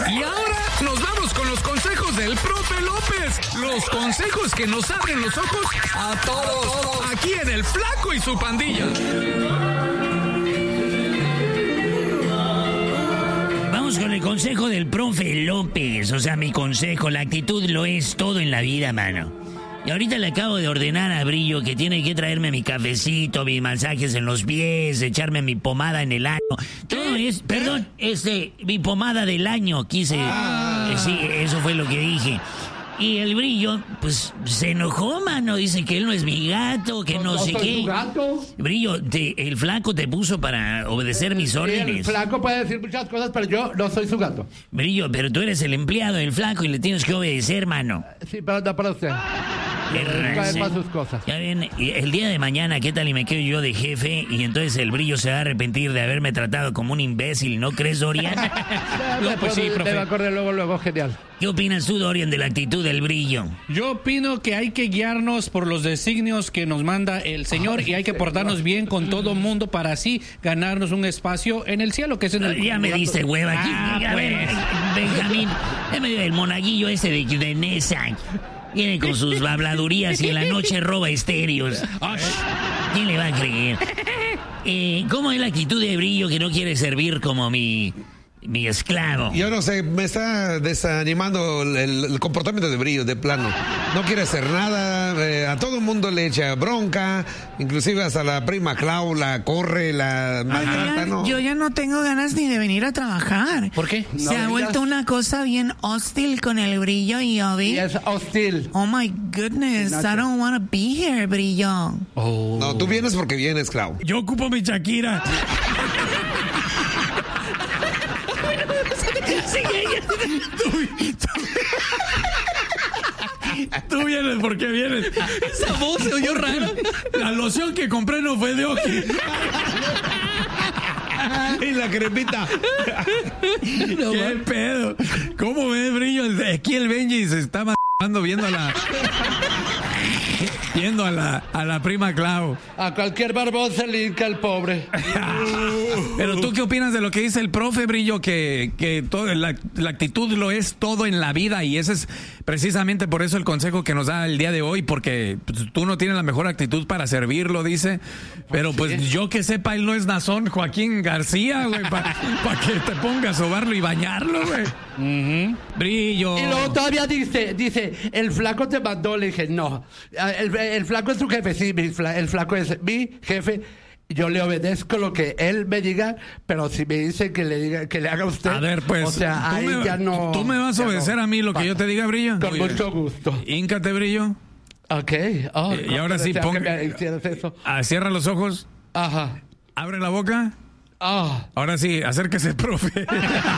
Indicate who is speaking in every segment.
Speaker 1: Y ahora nos vamos con los consejos del profe López. Los consejos que nos abren los ojos a todos. Aquí en El Flaco y su pandilla.
Speaker 2: Vamos con el consejo del profe López. O sea, mi consejo, la actitud lo es todo en la vida, mano. Y ahorita le acabo de ordenar a Brillo que tiene que traerme mi cafecito, mis masajes en los pies, echarme mi pomada en el ano. Todo es, perdón, mi pomada del año, quise. Sí, eso fue lo que dije. Y el Brillo, pues, se enojó, mano. Dice que él no es mi gato, que no sé qué. ¿Tu gato? Brillo, el Flaco te puso para obedecer mis órdenes.
Speaker 3: El Flaco puede decir muchas cosas, pero yo no soy su gato.
Speaker 2: Brillo, pero tú eres el empleado del Flaco y le tienes que obedecer, mano.
Speaker 3: Sí, pero no para usted. Para sus cosas.
Speaker 2: Ya bien, el día de mañana, ¿qué tal y me quedo yo de jefe? Y entonces el Brillo se va a arrepentir de haberme tratado como un imbécil, ¿no crees, Dorian?
Speaker 3: No, pues sí, profe. Me va a correr luego, genial.
Speaker 2: ¿Qué opinas tú, Dorian, de la actitud del Brillo?
Speaker 4: Yo opino que hay que guiarnos por los designios que nos manda el Señor y hay que portarnos bien con todo mundo para así ganarnos un espacio en el cielo, que es en el...
Speaker 2: Ya me diste hueva aquí. Pues. Benjamín, el monaguillo ese de Nesa. Viene con sus habladurías y en la noche roba estéreos. ¿Quién le va a creer? ¿Cómo es la actitud de Brillo que no quiere servir como mi esclavo?
Speaker 5: Yo no sé, me está desanimando el comportamiento de Brillo, de plano. No quiere hacer nada, a todo el mundo le echa bronca, inclusive hasta la prima Clau la corre, la maltrata, ¿no?
Speaker 6: Yo ya no tengo ganas ni de venir a trabajar.
Speaker 4: ¿Por qué?
Speaker 6: Se ha vuelto una cosa bien hostil con el Brillo y Obi.
Speaker 3: Es hostil.
Speaker 6: Oh my goodness, I don't want to be here, Brillo.
Speaker 5: Oh. No, tú vienes porque vienes, Clau.
Speaker 7: Yo ocupo mi Shakira. Tú vienes porque vienes.
Speaker 4: Esa voz se oyó rara.
Speaker 7: La loción que compré no fue de Oki.
Speaker 5: Y la crepita.
Speaker 7: ¿Qué pedo? ¿Cómo ves, Brillo? Aquí el Benji se está viendo a la prima Clau.
Speaker 3: A cualquier barbón se le hinca el pobre.
Speaker 7: Pero tú, ¿qué opinas de lo que dice el profe, Brillo? Que todo, la actitud lo es todo en la vida, y ese es precisamente por eso el consejo que nos da el día de hoy, porque pues, tú no tienes la mejor actitud para servirlo, dice. Pero pues yo que sepa, él no es Nazón Joaquín García, güey, para que te ponga a sobarlo y bañarlo, güey. Brillo.
Speaker 3: Y luego todavía dice, el Flaco te mandó. Le dije, no, el Flaco es tu jefe. Sí, el Flaco es mi jefe. Yo le obedezco lo que él me diga, pero si me dice que le haga usted,
Speaker 7: a ver, pues,
Speaker 3: o sea, ahí ya no.
Speaker 7: ¿Tú me vas a obedecer a mí lo que yo te diga, Brillo?
Speaker 3: Con mucho gusto.
Speaker 7: Híncate, Brillo.
Speaker 3: Ok.
Speaker 7: Y ahora sí, cierra los ojos.
Speaker 3: Ajá.
Speaker 7: Abre la boca. Ahora sí, acérquese, profe.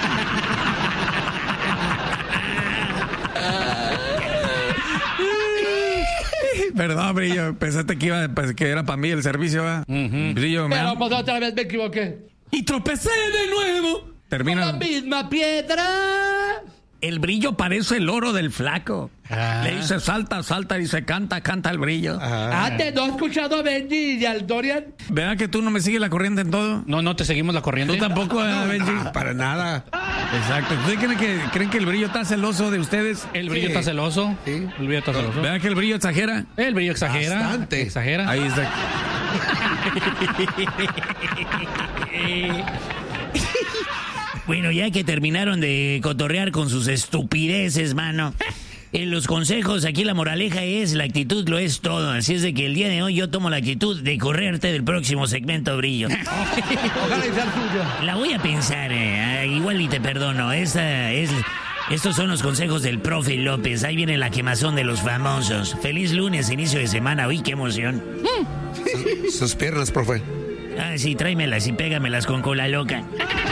Speaker 7: Perdón, Brillo, pensaste que era para mí el servicio, ¿verdad? Brillo,
Speaker 3: pero pues otra vez me equivoqué.
Speaker 7: Y tropecé de nuevo. Termina.
Speaker 3: Con la misma piedra.
Speaker 2: El Brillo parece el oro del Flaco. Le dice salta, dice canta el Brillo.
Speaker 3: Antes no he escuchado a Benji y al Dorian.
Speaker 7: ¿Verdad que tú no me sigues la corriente en todo?
Speaker 4: No te seguimos la corriente.
Speaker 7: ¿Tú tampoco, Benji?
Speaker 5: Para nada.
Speaker 7: Exacto. ¿Ustedes creen que el Brillo está celoso de ustedes?
Speaker 4: El Brillo está celoso. Sí. El Brillo está celoso.
Speaker 7: ¿Verdad que el Brillo exagera?
Speaker 4: El Brillo exagera.
Speaker 5: Bastante.
Speaker 4: Exagera.
Speaker 7: Ahí está.
Speaker 2: Bueno, ya que terminaron de cotorrear con sus estupideces, mano. En los consejos, aquí la moraleja es, la actitud lo es todo. Así es de que el día de hoy yo tomo la actitud de correrte del próximo segmento, Brillo.
Speaker 3: Ojalá y sea tuyo.
Speaker 2: La voy a pensar, igual y te perdono. Estos son los consejos del profe López. Ahí viene la quemazón de los famosos. Feliz lunes, inicio de semana. Uy, qué emoción.
Speaker 5: Sus piernas, profe.
Speaker 2: Sí, tráemelas y pégamelas con cola loca.